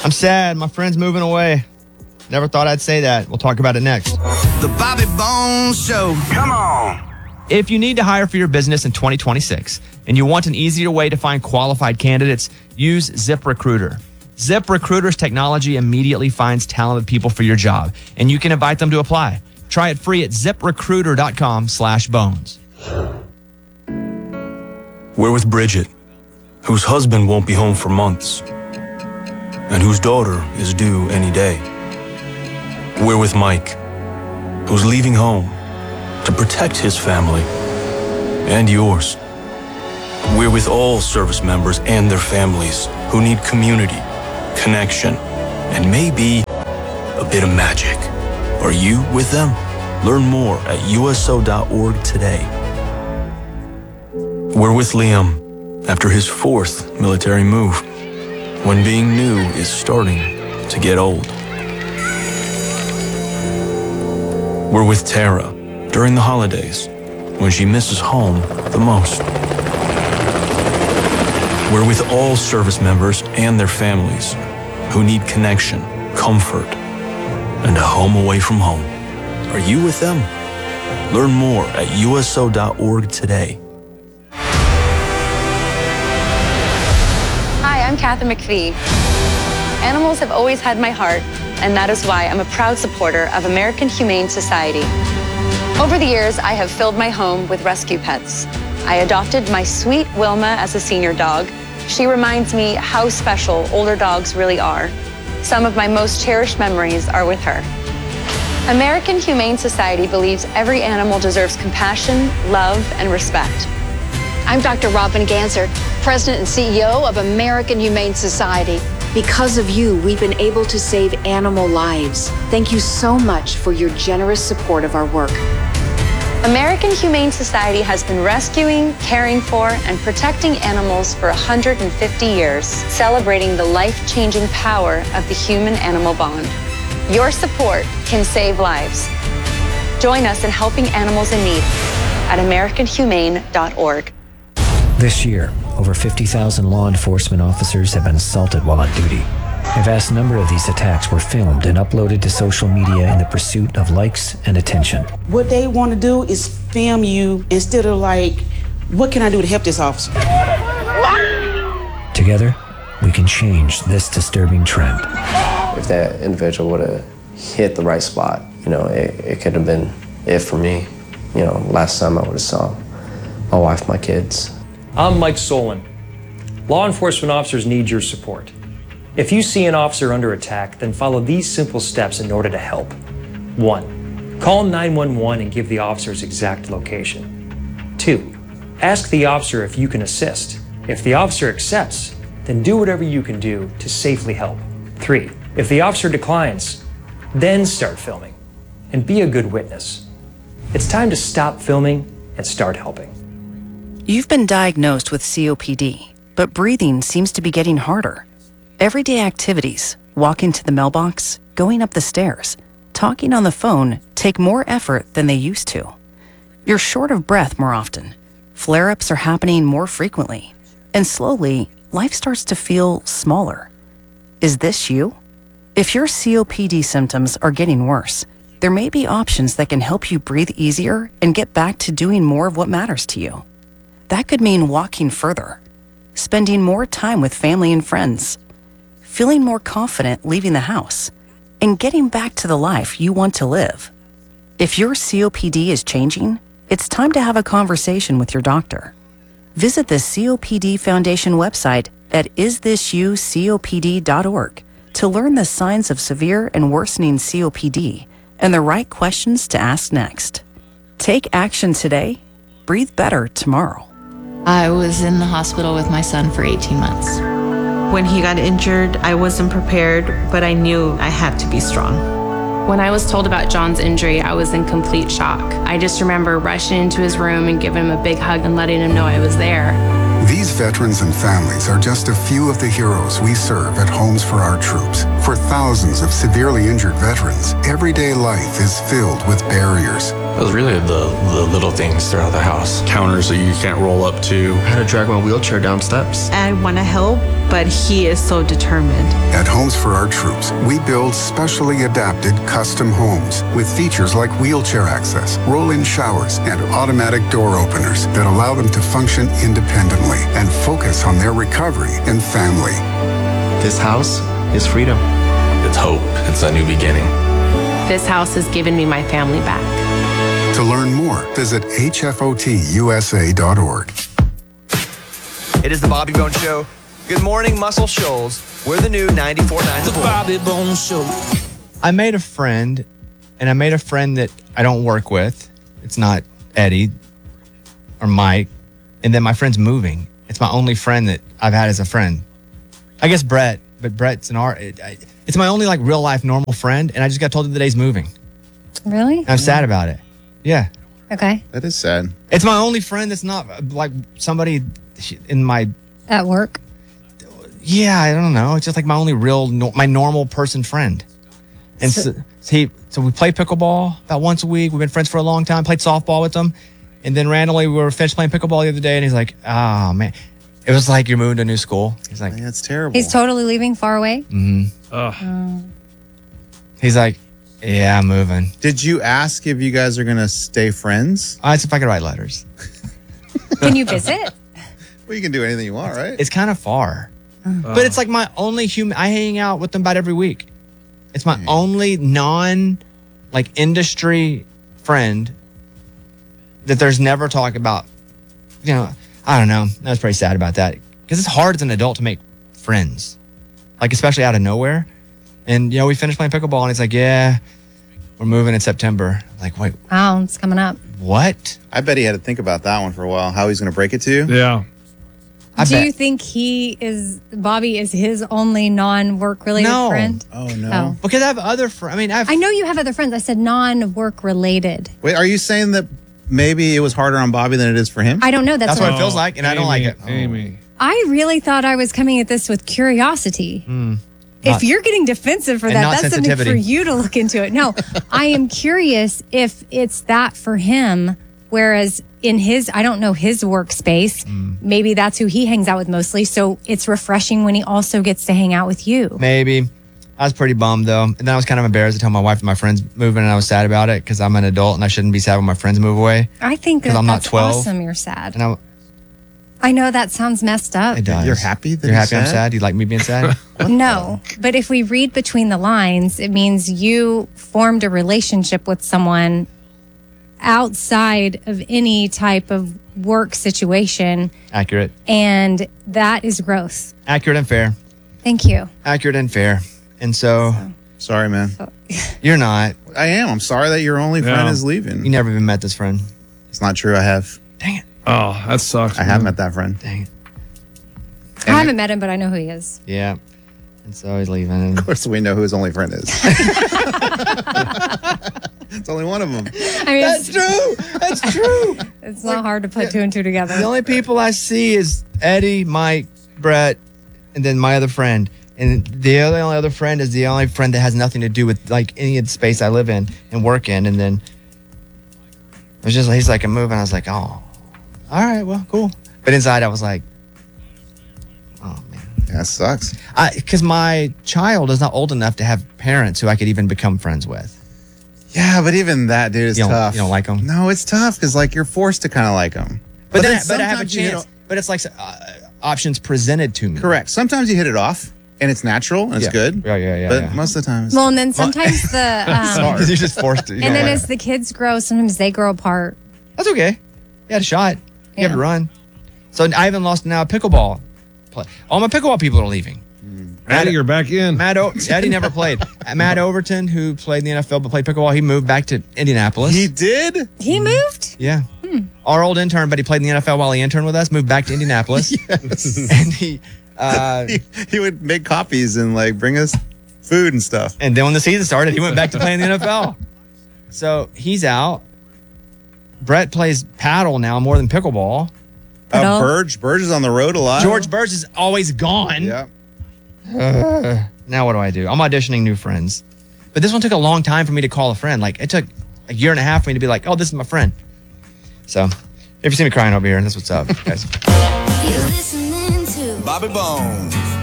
I'm sad. My friend's moving away. Never thought I'd say that. We'll talk about it next. The Bobby Bones Show. Come on. If you need to hire for your business in 2026 and you want an easier way to find qualified candidates, use ZipRecruiter. ZipRecruiter's technology immediately finds talented people for your job, and you can invite them to apply. Try it free at ZipRecruiter.com/bones. We're with Bridget, whose husband won't be home for months, and whose daughter is due any day. We're with Mike, who's leaving home to protect his family and yours. We're with all service members and their families who need community, connection, and maybe a bit of magic. Are you with them? Learn more at USO.org today. We're with Liam after his 4th military move, when being new is starting to get old. We're with Tara during the holidays, when she misses home the most. We're with all service members and their families who need connection, comfort, and a home away from home. Are you with them? Learn more at USO.org today. Hi, I'm Kathy McPhee. Animals have always had my heart, and that is why I'm a proud supporter of American Humane Society. Over the years, I have filled my home with rescue pets. I adopted my sweet Wilma as a senior dog. She reminds me how special older dogs really are. Some of my most cherished memories are with her. American Humane Society believes every animal deserves compassion, love, and respect. I'm Dr. Robin Ganser, President and CEO of American Humane Society. Because of you, we've been able to save animal lives. Thank you so much for your generous support of our work. American Humane Society has been rescuing, caring for, and protecting animals for 150 years, celebrating the life-changing power of the human-animal bond. Your support can save lives. Join us in helping animals in need at AmericanHumane.org. This year, over 50,000 law enforcement officers have been assaulted while on duty. A vast number of these attacks were filmed and uploaded to social media in the pursuit of likes and attention. What they want to do is film you instead of like, what can I do to help this officer? Together, we can change this disturbing trend. If that individual would have hit the right spot, it could have been it for me. Last time I would have saw my wife, my kids. I'm Mike Solon. Law enforcement officers need your support. If you see an officer under attack, then follow these simple steps in order to help. 1. Call 911 and give the officer's exact location. 2. Ask the officer if you can assist. If the officer accepts, then do whatever you can do to safely help. 3. If the officer declines, then start filming and be a good witness. It's time to stop filming and start helping. You've been diagnosed with COPD, but breathing seems to be getting harder. Everyday activities, walking to the mailbox, going up the stairs, talking on the phone take more effort than they used to. You're short of breath more often. Flare-ups are happening more frequently. And slowly, life starts to feel smaller. Is this you? If your COPD symptoms are getting worse, there may be options that can help you breathe easier and get back to doing more of what matters to you. That could mean walking further, spending more time with family and friends, feeling more confident leaving the house, and getting back to the life you want to live. If your COPD is changing, it's time to have a conversation with your doctor. Visit the COPD Foundation website at isthisyoucopd.org to learn the signs of severe and worsening COPD and the right questions to ask next. Take action today, breathe better tomorrow. I was in the hospital with my son for 18 months. When he got injured, I wasn't prepared, but I knew I had to be strong. When I was told about John's injury, I was in complete shock. I just remember rushing into his room and giving him a big hug and letting him know I was there. These veterans and families are just a few of the heroes we serve at Homes for Our Troops. For thousands of severely injured veterans, everyday life is filled with barriers. It was really the little things throughout the house. Counters that you can't roll up to. How to drag my wheelchair down steps. I want to help, but he is so determined. At Homes for Our Troops, we build specially adapted custom homes with features like wheelchair access, roll-in showers, and automatic door openers that allow them to function independently and focus on their recovery and family. This house is freedom. It's hope. It's a new beginning. This house has given me my family back. To learn more, visit hfotusa.org. It is the Bobby Bones Show. Good morning, Muscle Shoals. We're the new 94.9 The Bobby Bones Show. I made a friend, and I made a friend that I don't work with. It's not Eddie or Mike. And then my friend's moving. It's my only friend that I've had as a friend. I guess Brett, but Brett's an art. It's my only like real life normal friend, and I just got told that he's moving. Really? I'm sad about it. Yeah. Okay. That is sad. It's my only friend that's not like somebody in my... At work? Yeah, I don't know. It's just like my only real, my normal person friend. And so we play pickleball about once a week. We've been friends for a long time. Played softball with him. And then randomly we were finished playing pickleball the other day, and he's like, oh, man. It was like you're moving to a new school. He's like... That's terrible. He's totally leaving far away? Mm-hmm. He's like, yeah, I'm moving. Did you ask if you guys are going to stay friends? I asked if I could write letters. Can you visit? Well, you can do anything you want, right? It's kind of far. But it's like my only human... I hang out with them about every week. It's my only industry friend that there's never talk about. You know, I don't know. I was pretty sad about that. Because it's hard as an adult to make friends. Like, especially out of nowhere. And, we finished playing pickleball, and it's like, yeah, we're moving in September. Like, wait. Wow, it's coming up. What? I bet he had to think about that one for a while, how he's going to break it to you. Yeah. Do you think Bobby is his only non-work related friend? Oh, no. Because I have other friends. I know you have other friends. I said non-work related. Wait, are you saying that maybe it was harder on Bobby than it is for him? I don't know. That's what it feels like, and I don't like it. Amy. I really thought I was coming at this with curiosity. If you're getting defensive for that, that's something for you to look into it. No, I am curious if it's that for him, whereas in I don't know his workspace, maybe that's who he hangs out with mostly. So it's refreshing when he also gets to hang out with you. Maybe. I was pretty bummed, though. And then I was kind of embarrassed to tell my wife that my friend's moving, and I was sad about it because I'm an adult and I shouldn't be sad when my friends move away. I think because I'm not that's 12. Awesome, you're sad. And I know that sounds messed up. It does. You're happy that You're he's happy I'm sad? sad? You like me being sad? No, but if we read between the lines, it means you formed a relationship with someone outside of any type of work situation. Accurate. And that is growth. Accurate and fair. Thank you. Accurate and fair. And so... Sorry, man. You're not. I am. I'm sorry that your only friend is leaving. You never even met this friend. It's not true. I have. Dang it. Oh, that sucks. I have met that friend. Dang it. I haven't met him, but I know who he is. Yeah. And so he's leaving. Of course, we know who his only friend is. It's only one of them. I mean, That's true. That's true. It's not hard to put two and two together. The only people I see is Eddie, Mike, Brett, and then my other friend. And the only other friend is the only friend that has nothing to do with like any of the space I live in and work in. And then it was just he's like, I'm moving. I was like, oh, all right, well, cool. But inside I was like, oh man, that sucks. Because my child is not old enough to have parents who I could even become friends with. Yeah, but even that, dude, is tough. You don't like them? No, it's tough because like you're forced to kind of like them. But I have a chance. But it's like options presented to me. Correct. Sometimes you hit it off. And it's natural and it's good. Yeah. But most of the time, Well, and then sometimes the you're just forced to. and then as the kids grow, sometimes they grow apart. That's okay. You had a shot. You have to run. So I haven't lost now a pickleball play. All my pickleball people are leaving. Maddie, you're back in. Eddie never played. Matt Overton, who played in the NFL but played pickleball, he moved back to Indianapolis. He did? He moved? Yeah. Our old intern, but he played in the NFL while he interned with us, moved back to Indianapolis. Yes. And he would make copies and like bring us food and stuff. And then when the season started, he went back to playing the NFL. So he's out. Brett plays paddle now more than pickleball. Burge is on the road a lot. George Burge is always gone. Yeah. Now what do I do? I'm auditioning new friends. But this one took a long time for me to call a friend. Like it took a year and a half for me to be like, oh, this is my friend. So if you see me crying over here, that's what's up, guys. Bobby Bones.